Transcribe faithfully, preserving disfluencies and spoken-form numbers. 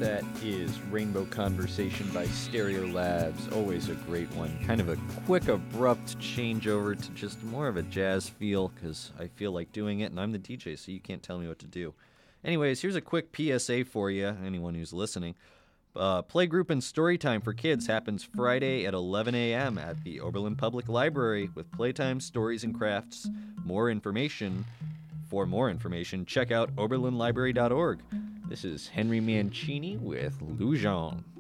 That is Rainbow Conversation by Stereo Labs. Always a great one. Kind of a quick, abrupt changeover to just more of a jazz feel, because I feel like doing it, and I'm the D J, so you can't tell me what to do. Anyways, here's a quick P S A for you, anyone who's listening. Uh, Playgroup and Storytime for Kids happens Friday at eleven a.m. at the Oberlin Public Library with playtime, stories, and crafts. More information, for more information, check out oberlin library dot org. This is Henry Mancini with Lujan.